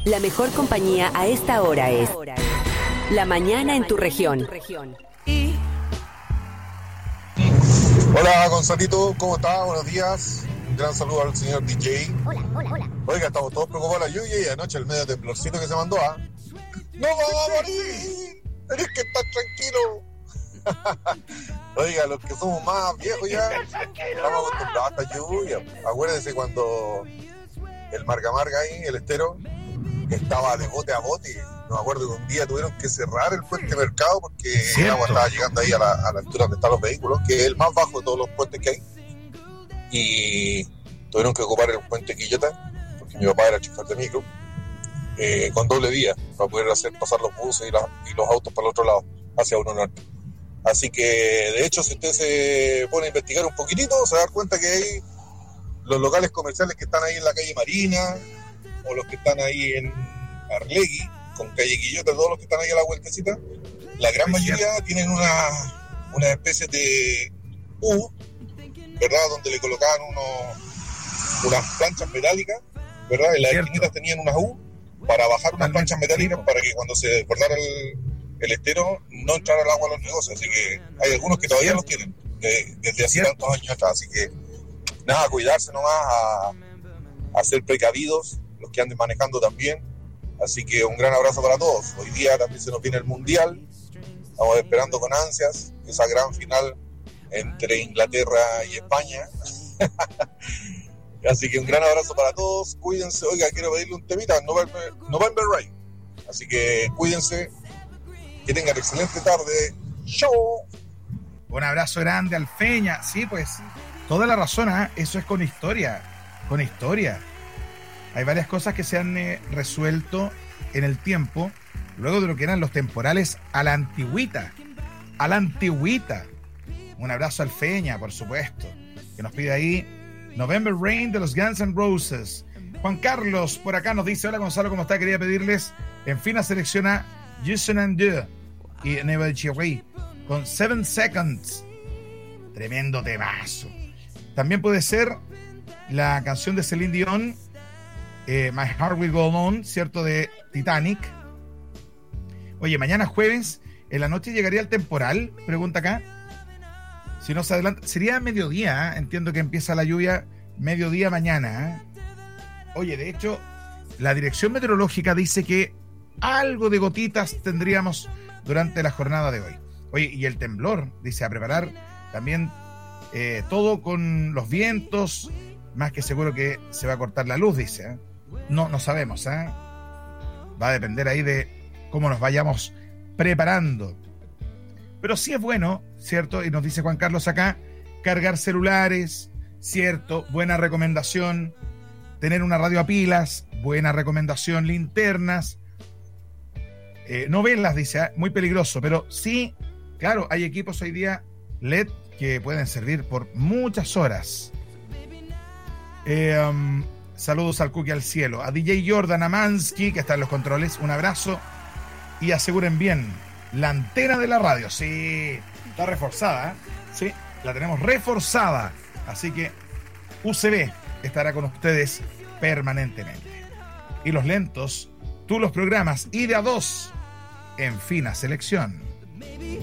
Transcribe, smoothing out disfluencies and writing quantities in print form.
La mejor compañía a esta hora es La Mañana en tu región. Hola Gonzalito, ¿cómo está? Buenos días. Un gran saludo al señor DJ. Hola. Oiga, estamos todos preocupados por la lluvia y anoche el medio temblorcito que se mandó, ¿ah? ¡No vamos a morir! ¡Tenés que estar tranquilo! Oiga, los que somos más viejos ya estamos acostumbrados a esta lluvia. Acuérdense cuando el Marga ahí, el estero, estaba de bote a bote. No me acuerdo que un día tuvieron que cerrar el puente Mercado porque el agua estaba llegando ahí a la altura donde están los vehículos, que es el más bajo de todos los puentes que hay. Y tuvieron que ocupar el puente Quillota, porque mi papá era chofer de micro, con doble vía, para poder hacer pasar los buses y los autos para el otro lado, hacia uno norte. Así que, de hecho, si usted se pone a investigar un poquitito, se va a dar cuenta que hay los locales comerciales que están ahí en la calle Marina, o los que están ahí en Arlegui, con calle Quillota, todos los que están ahí a la vueltecita, la gran mayoría tienen una especie de U, ¿verdad? Donde le colocaban unas planchas metálicas, ¿verdad? En las esquinitas tenían unas U para bajar unas planchas metálicas para que cuando se desbordara el estero no entrara el agua a los negocios. Así que hay algunos que todavía los tienen desde hace tantos años atrás. Así que nada, cuidarse nomás, a ser precavidos, los que anden manejando también. Así que un gran abrazo para todos. Hoy día también se nos viene el Mundial. Estamos esperando con ansias esa gran final entre Inglaterra y España. Así que un gran abrazo para todos. Cuídense. Oiga, quiero pedirle un temita. November Rain. Así que cuídense. Que tengan excelente tarde. ¡Show! Un abrazo grande al Feña. Sí, pues, toda la razón, ¿eh? Eso es con historia. Con historia. Hay varias cosas que se han resuelto en el tiempo, luego de lo que eran los temporales a la antigüita. A la antigüita. Un abrazo al Feña, por supuesto, que nos pide ahí November Rain de los Guns N' Roses. Juan Carlos por acá nos dice: hola Gonzalo, ¿cómo está? Quería pedirles, en fin, selecciona Jason and Deux y Never Cherry con 7 Seconds. Tremendo temazo. También puede ser la canción de Celine Dion, My Heart Will Go On, ¿cierto? De Titanic. Oye, mañana jueves, en la noche llegaría el temporal, pregunta acá. Si no se adelanta, sería mediodía, ¿eh? Entiendo que empieza la lluvia mediodía mañana, ¿eh? Oye, de hecho, la dirección meteorológica dice que algo de gotitas tendríamos durante la jornada de hoy. Oye, y el temblor, dice, a preparar también todo con los vientos, más que seguro que se va a cortar la luz, dice, ¿eh? No sabemos, ¿eh? Va a depender ahí de cómo nos vayamos preparando. Pero sí es bueno, ¿cierto? Y nos dice Juan Carlos acá, cargar celulares, ¿cierto? Buena recomendación. Tener una radio a pilas, buena recomendación. Linternas. No velas, dice, ¿eh? Muy peligroso. Pero sí, claro, hay equipos hoy día LED que pueden servir por muchas horas. Saludos al Cookie al cielo, a DJ Jordan Amansky, que está en los controles, un abrazo, y aseguren bien la antena de la radio. Sí, está reforzada, ¿eh? Sí, la tenemos reforzada, así que UCB estará con ustedes permanentemente. Y los lentos, tú los programas y de a dos en fina selección.